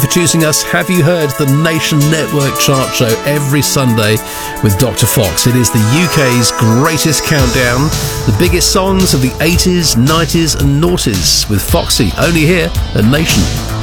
choosing us. Have you heard the Nation Network chart show every Sunday with Dr. Fox? It is the UK's greatest countdown, the biggest songs of the 80s, 90s and noughties with Foxy, only here at Nation.